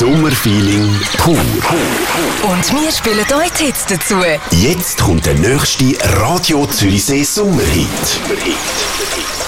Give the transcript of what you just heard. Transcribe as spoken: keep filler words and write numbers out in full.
Sommerfeeling pur. Und wir spielen euch die Hits dazu. Jetzt kommt der nächste Radio Zürichsee Sommerhit.